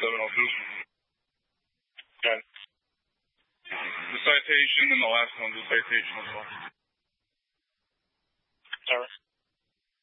702. Okay. The citation and the last one's a citation as well.